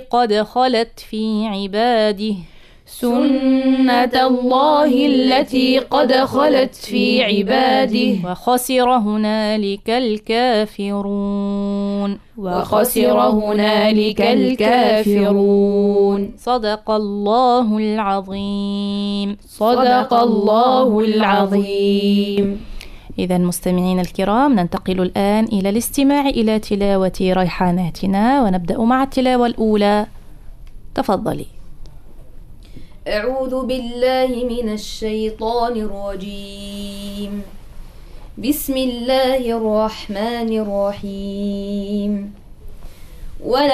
قد خلت في عباده سنة الله التي قد خلت في عباده وخسر هنالك الكافرون صدق الله العظيم. صدق الله العظيم. إذا مستمعين الكرام، ننتقل الآن إلى الاستماع إلى تلاوة ريحاناتنا، ونبدأ مع التلاوة الأولى. تفضلي. أعوذ بالله من الشيطان الرجيم. بسم الله الرحمن الرحيم.